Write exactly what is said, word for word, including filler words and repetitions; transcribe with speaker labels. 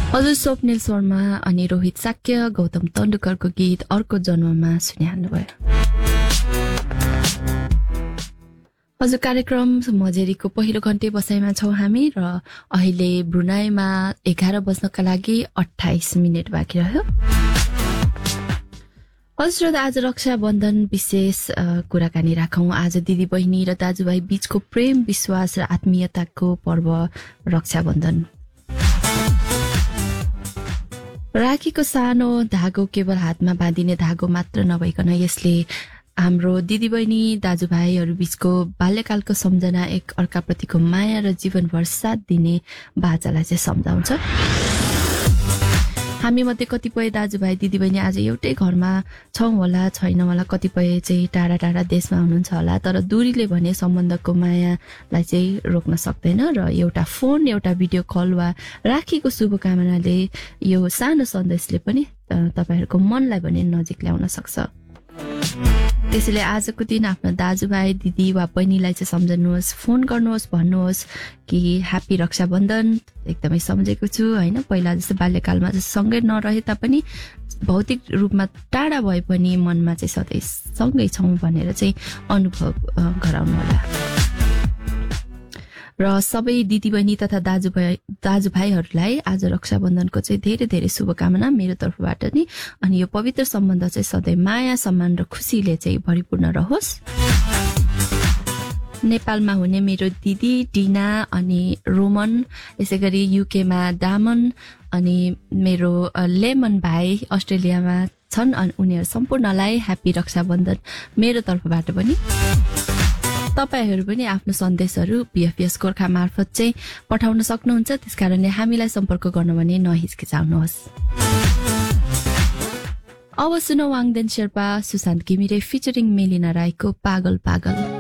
Speaker 1: हजुर स्वप्निल शर्मा अनि रोहित साक्य गौतम तण्डुकरको गीत अर्को जन्ममा सुनिहाल्नुभयो। हजुर कार्यक्रम मजेरीको पहिलो घण्टे बसाइमा छौं हामी र अहिले ब्रुनाईमा एघार बज्नका लागि अट्ठाइस मिनट बाँकी रह्यो। हजुर आज रक्षाबन्धन विशेष कुराकानी राखौं। आज दिदी बहिनी र दाजुभाइ बीचको प्रेम विश्वास र आत्मीयताको पर्व रक्षाबन्धन। राखीको सानो धागो केवल हातमा बाँधिने धागो मात्र नभइकन यसले हाम्रो दिदीबहिनी दाजुभाइहरू बीचको बाल्यकालको सम्झना, एक अर्काप्रतिको माया र जीवनभर साथ दिने बाचालाई चाहिँ सम्झाउँछ। हामी मध्ये कतिपय दाजुभाइ दिदीबहिनी आज एउटै घरमा छौं होला, छैन होला, कतिपय चाहिँ टाढा टाढा देशमा हुनुहुन्छ होला, तर दूरीले भने सम्बन्धको मायालाई चाहिँ रोक्न सक्दैन र एउटा फोन, एउटा भिडियो कल वा राखीको शुभकामनाले यो सानो सन्देशले पनि तपाईहरुको मनलाई भने नजिक ल्याउन सक्छ। त्यसैले आजको दिन आफ्नो दाजुभाइ दिदी वा बहिनीलाई चाहिँ सम्झनुहोस्, फोन गर्नुहोस्, भन्नुहोस् कि ह्यापी रक्षाबन्धन। एकदमै सम्झेको छु हैन, पहिला जस्तो बाल्यकालमा जस्तो सँगै नरहे तापनि भौतिक रूपमा टाढा भए पनि मनमा चाहिँ सधैँ सँगै छौं भनेर चाहिँ अनुभव गराउनु होला। र सबै दिदीबहिनी तथा दाजुभाइ दाजुभाइहरूलाई आज रक्षाबन्धनको चाहिँ धेरै धेरै शुभकामना मेरो तर्फबाट नि। अनि यो पवित्र सम्बन्ध चाहिँ सधैँ माया, सम्मान र खुसीले चाहिँ भरिपूर्ण रहोस्। नेपालमा हुने मेरो दिदी डिना अनि रोमन, यसैगरी युकेमा दामन अनि मेरो लेमन भाइ अस्ट्रेलियामा छन्, अनि उनीहरू सम्पूर्णलाई ह्यापी रक्षाबन्धन मेरो तर्फबाट पनि। तपाईहरु पनि आफ्नो सन्देशहरू बीएफएस गोर्खा मार्फत चाहिँ पठाउन सक्नुहुन्छ, त्यसकारणले हामीलाई सम्पर्क गर्न भने नहिचकिचाउनुहोस्। अब सुनौ वाङदेन शेर्पा, सुशान्त घिमिरे फिचरिङ मेलिना राईको पागल पागल।